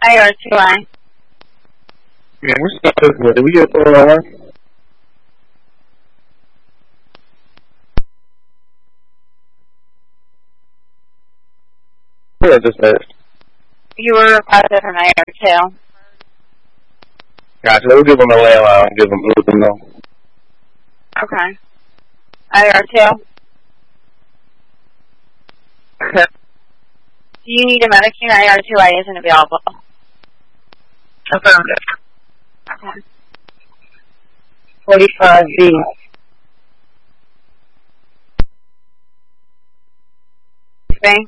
IR2I. Yeah, we're still cooking with it. We get 401. Yeah, just that. You were requested from IR2. Gotcha. We'll give them a landline and let them know. Okay. IR2. Okay. Do you need a Medicare? IR2I isn't available. Affirmative. Okay. 45B. Okay.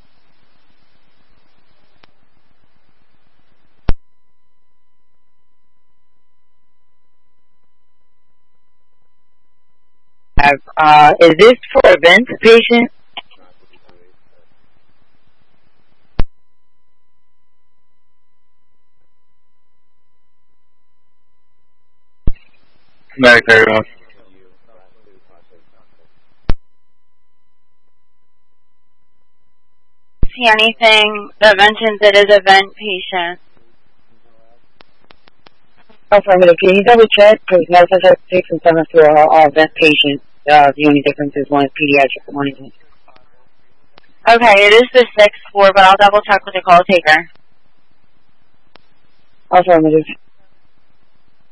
Is this for a vent patient? Medicare. See anything that mentions it is a vent patient? Affirmative. Can you double check? Because medicine has 6 and 7 for all vent patients. The only difference is one is pediatric and one isn't. Okay, it is the 6-4, but I'll double check with the call taker. Affirmative.